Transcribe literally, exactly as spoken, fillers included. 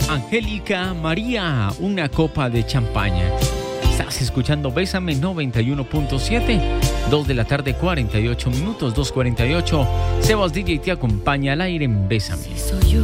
Angélica María, una copa de champaña. Estás escuchando Bésame noventa y uno punto siete, dos de la tarde, cuarenta y ocho minutos, dos cuarenta y ocho. Sebas D J te acompaña al aire en Bésame. Si soy yo